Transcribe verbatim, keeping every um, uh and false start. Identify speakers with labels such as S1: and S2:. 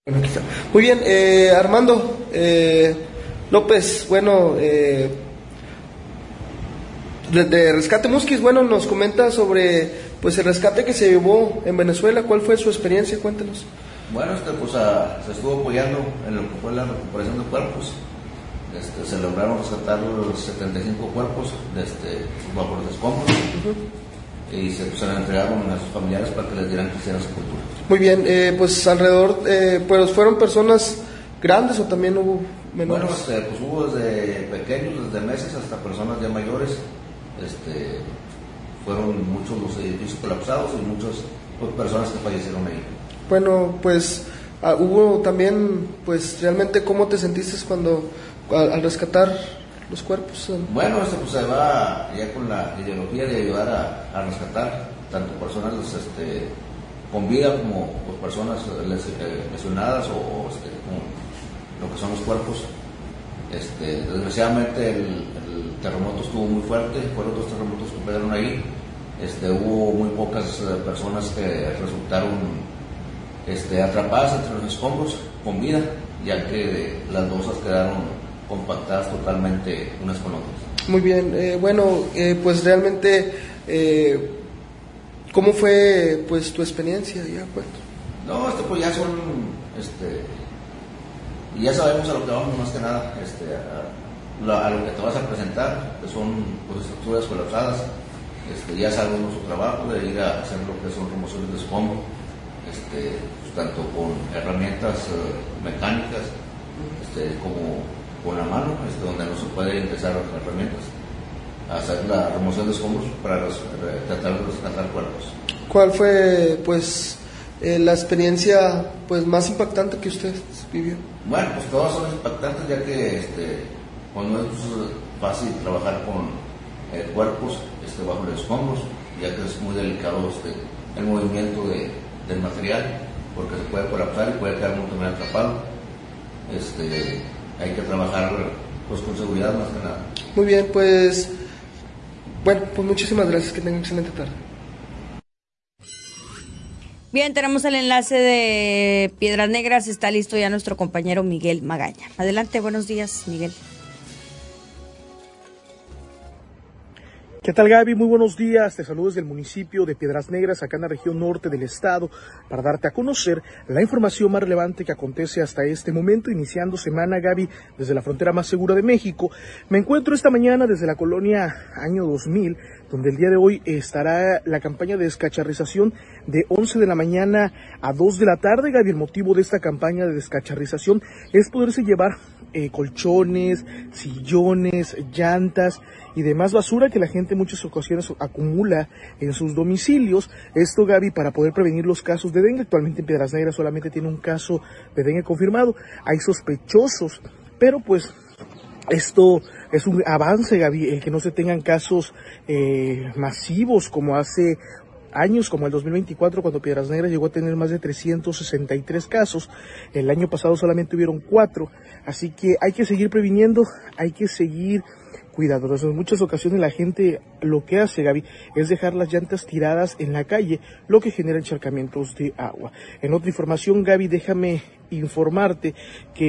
S1: Bueno, aquí está. Muy bien, eh, Armando eh, López, bueno, eh, de, de Rescate Musquis, bueno, nos comenta sobre pues el rescate que se llevó en Venezuela. ¿Cuál fue su experiencia? Cuéntenos.
S2: Bueno, este, pues a, se estuvo apoyando en lo que fue la recuperación de cuerpos. Este, se lograron rescatar los setenta y cinco cuerpos de este, bajo los escombros. Uh-huh. Y se, pues, se le entregaron a sus familiares para que les dieran cristiana sepultura.
S1: Muy bien, eh, pues alrededor, eh, pues fueron personas grandes o también hubo menores.
S2: Bueno, este, pues hubo desde pequeños, desde meses hasta personas ya mayores. Este, fueron muchos los edificios colapsados y muchas pues, personas que fallecieron ahí.
S1: Bueno, pues uh, hubo también, pues realmente, ¿cómo te sentiste cuando al, al rescatar los cuerpos?
S2: Bueno, esto pues se va ya con la ideología de ayudar a, a rescatar tanto personas este, con vida como pues, personas lesionadas o este, como lo que son los cuerpos. Este, desgraciadamente el, el terremoto estuvo muy fuerte, fueron dos terremotos que pegaron ahí. Este, hubo muy pocas uh, personas que resultaron este, atrapadas entre los escombros con vida, ya que las dosas quedaron compactadas totalmente unas con otras.
S1: Muy bien, eh, bueno, eh, pues realmente, eh, ¿cómo fue pues tu experiencia? Ya, pues.
S2: No, este, pues ya son, este, ya sabemos a lo que vamos más que nada, este, a, la, a lo que te vas a presentar, que son pues, estructuras colapsadas. Este, ya sabemos nuestro trabajo de ir a hacer lo que son remociones de escombro, este, pues, tanto con herramientas uh, mecánicas este, como con la mano, este, donde no se puede ingresar otras herramientas, a hacer la remoción de escombros para res, re, tratar de rescatar cuerpos.
S1: ¿Cuál fue pues eh, la experiencia pues más impactante que usted vivió?
S2: Bueno, pues todas son impactantes, ya que este, cuando es fácil trabajar con eh, cuerpos este, bajo los escombros, ya que es muy delicado este, el movimiento de, del material, porque se puede colapsar y puede quedar muy también atrapado. Este, hay que trabajar pues, con seguridad más que nada.
S1: Muy bien, pues bueno, pues muchísimas gracias, que tengan excelente tarde.
S3: Bien, tenemos el enlace de Piedras Negras, está listo ya nuestro compañero Miguel Magaña. Adelante, buenos días, Miguel.
S4: ¿Qué tal, Gaby? Muy buenos días. Te saludo desde el municipio de Piedras Negras, acá en la región norte del estado, para darte a conocer la información más relevante que acontece hasta este momento, iniciando semana, Gaby, desde la frontera más segura de México. Me encuentro esta mañana desde la colonia Año dos mil, donde el día de hoy estará la campaña de descacharrización de once de la mañana a dos de la tarde, Gaby. El motivo de esta campaña de descacharrización es poderse llevar eh, colchones, sillones, llantas y demás basura que la gente en muchas ocasiones acumula en sus domicilios. Esto, Gaby, para poder prevenir los casos de dengue. Actualmente en Piedras Negras solamente tiene un caso de dengue confirmado. Hay sospechosos, pero pues esto es un avance, Gaby, el que no se tengan casos eh, masivos como hace años, como el dos mil veinticuatro, cuando Piedras Negras llegó a tener más de trescientos sesenta y tres casos. El año pasado solamente hubieron cuatro, así que hay que seguir previniendo, hay que seguir cuidados. En muchas ocasiones la gente lo que hace, Gaby, es dejar las llantas tiradas en la calle, lo que genera encharcamientos de agua. En otra información, Gaby, déjame informarte que